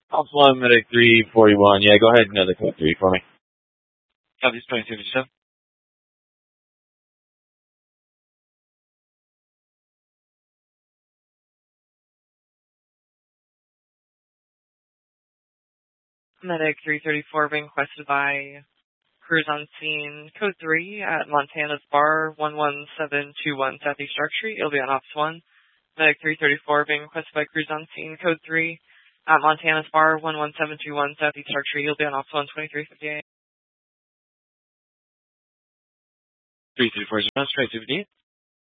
Ops 1, Medic 341. Yeah, go ahead and another code 3 for me. Southeast 2257. Medic 334 being requested by crews on scene. Code 3 at Montana's Bar, 11721 Southeast Shark Street. You'll be on Ops 1. Medic 334 being requested by crews on scene. Code 3 at Montana's Bar, 11721 Southeast Shark Street. You'll be on Ops 1, 2358. 334 is response, 2258.